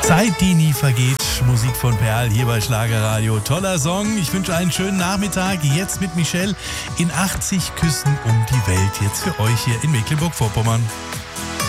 Zeit, die nie vergeht. Musik von Perl hier bei Schlagerradio. Toller Song. Ich wünsche einen schönen Nachmittag. Jetzt mit Michelle in 80 Küssen um die Welt. Jetzt für euch hier in Mecklenburg-Vorpommern.